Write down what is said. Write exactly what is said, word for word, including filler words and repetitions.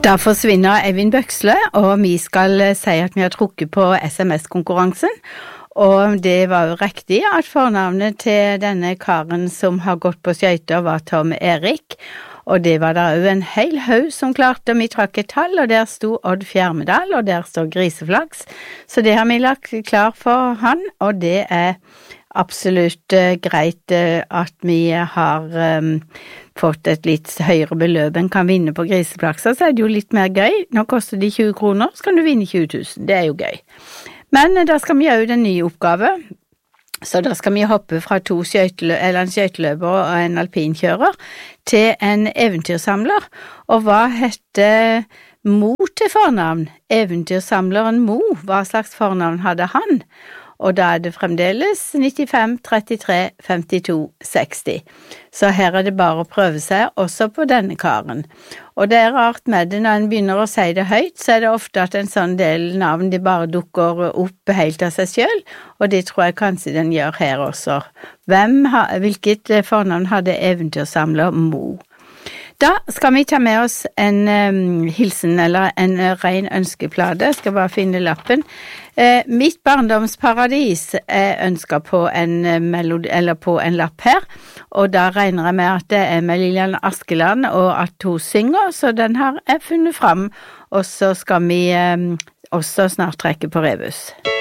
Da forsvinner Eivind Bøksle, og vi skal si at vi har trukket på S M S-konkurransen. Og det var jo riktig at fornavnet til denne karen som har gått på skøyter var Tom Erik. Og det var der jo en hel haug som klarte, vi trakk et tall, og der sto Odd Fjermedal, og der står Griseflaks. Så det har vi lagt klar for han, og det er absolutt uh, greit uh, at vi har um, fått et litt høyere beløp enn kan vinne på Griseflakser, så er det jo litt mer gøy. Nå koster de tjue kroner, så kan du vinne tjue tusen, det er jo gøy. Men uh, da skal vi gjøre en ny oppgave, så da skal vi hoppe fra to skøytelø- eller en skøyteløper og en alpinkjører til en eventyrsamler. Og hva heter Mo til fornavn? Eventyrsamleren Mo, hva slags fornavn hadde han? Og da er det fremdeles nittifem, trettitre, femtito, seksti. Så her er det bare å prøve seg også på denne karen. Og det er rart med det, når en begynner å si det høyt, så er det ofte at en sånn del navn de bare dukker opp helt av seg selv, og det tror jeg kanskje den gjør her også. Hvem ha, hvilket fornavn hadde eventyrsamler Mo? Da skal vi ta med oss en um, hilsen, eller en uh, ren ønskeplate. Jeg skal bare finne lappen. Uh, mitt barndomsparadis er ønsket på en, uh, melodi, eller på en lapp her, og da regner jeg med at det er med Lillian Askeland, og at hun synger, så den har jeg funnet frem, og så skal vi um, også snart trekke på rebus.